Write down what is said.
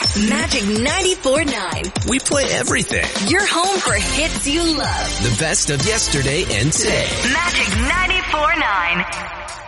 Magic 94.9. We play everything. Your home for hits you love. The best of yesterday and today. Magic 94.9.